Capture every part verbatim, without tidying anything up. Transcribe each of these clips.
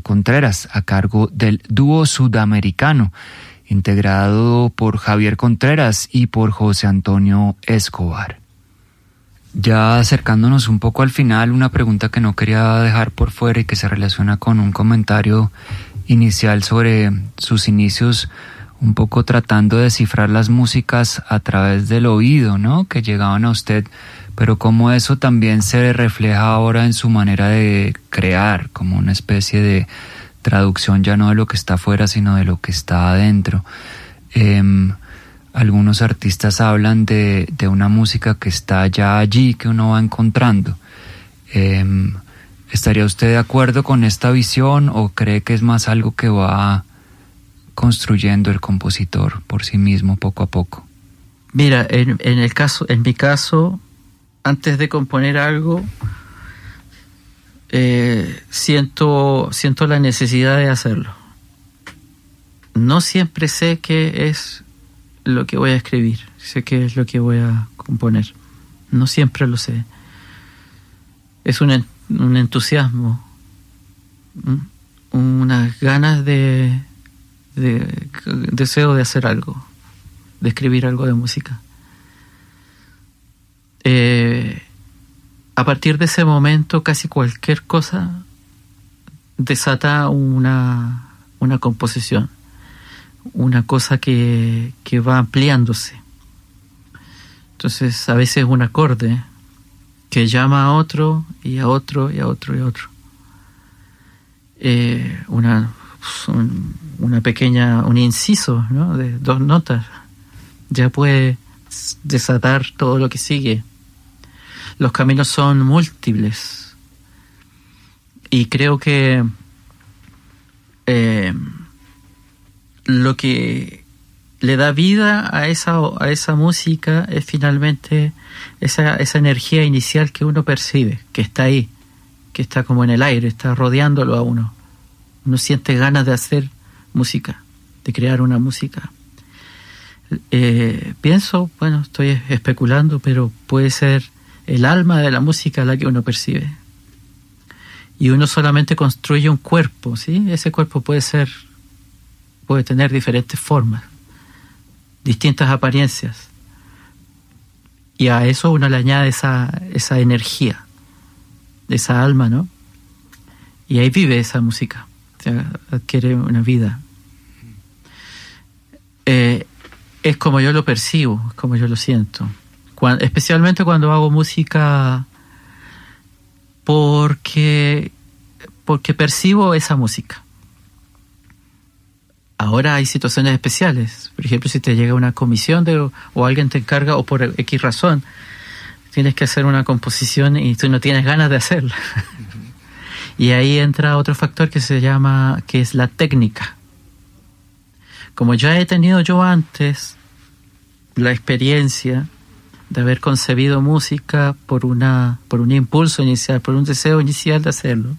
Contreras, a cargo del dúo sudamericano, integrado por Javier Contreras y por José Antonio Escobar. Ya acercándonos un poco al final, una pregunta que no quería dejar por fuera y que se relaciona con un comentario inicial sobre sus inicios, un poco tratando de descifrar las músicas a través del oído, ¿no?, que llegaban a usted, pero cómo eso también se refleja ahora en su manera de crear, como una especie de traducción ya no de lo que está afuera, sino de lo que está adentro. Eh, algunos artistas hablan de, de una música que está ya allí, que uno va encontrando. Eh, ¿Estaría usted de acuerdo con esta visión o cree que es más algo que va construyendo el compositor por sí mismo poco a poco? Mira, en, en el caso, en mi caso, antes de componer algo, eh, siento, siento la necesidad de hacerlo. No siempre sé qué es lo que voy a escribir, sé qué es lo que voy a componer. No siempre lo sé. Es un, un entusiasmo, unas ganas de, de deseo de hacer algo, de escribir algo de música. Eh, a partir de ese momento, casi cualquier cosa desata una, una composición, una cosa que, que va ampliándose. Entonces, a veces un acorde que llama a otro y a otro y a otro y a otro. Eh, una, un, una pequeña, un inciso, ¿no?, de dos notas ya puede desatar todo lo que sigue. Los caminos son múltiples y creo que eh, lo que le da vida a esa, a esa música es finalmente esa, esa energía inicial que uno percibe, que está ahí, que está como en el aire, está rodeándolo a uno. Uno siente ganas de hacer música, de crear una música. Eh, pienso, bueno, estoy especulando, pero puede ser el alma de la música la que uno percibe. Y uno solamente construye un cuerpo, ¿sí? Ese cuerpo puede ser, puede tener diferentes formas, distintas apariencias. Y a eso uno le añade esa, esa energía, esa alma, ¿no? Y ahí vive esa música, o sea, adquiere una vida. Eh, es como yo lo percibo, es como yo lo siento. Cuando, especialmente cuando hago música porque, porque percibo esa música. Ahora hay situaciones especiales. Por ejemplo, si te llega una comisión de, o alguien te encarga, o por X razón, tienes que hacer una composición y tú no tienes ganas de hacerla. Y ahí entra otro factor que se llama, que es la técnica. Como ya he tenido yo antes la experiencia de haber concebido música por una por un impulso inicial, por un deseo inicial de hacerlo,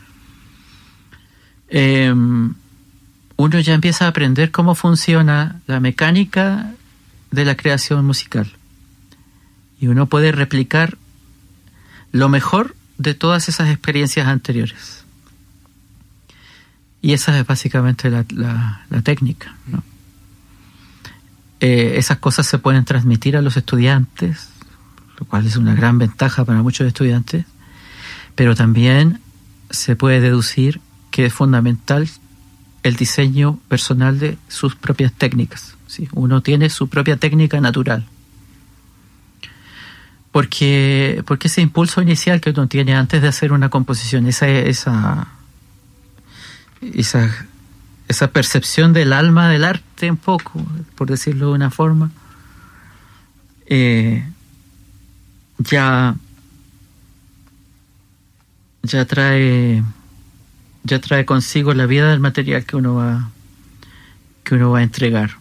eh, uno ya empieza a aprender cómo funciona la mecánica de la creación musical. Y uno puede replicar lo mejor de todas esas experiencias anteriores. Y esa es básicamente la, la, la técnica, ¿no? Eh, esas cosas se pueden transmitir a los estudiantes, lo cual es una gran ventaja para muchos estudiantes, pero también se puede deducir que es fundamental el diseño personal de sus propias técnicas, ¿sí? Uno tiene su propia técnica natural. Porque, porque ese impulso inicial que uno tiene antes de hacer una composición, esa, esa, esa, esa percepción del alma del arte un poco, por decirlo de una forma, eh, ya, ya trae, ya trae consigo la vida del material que uno va, que uno va a entregar.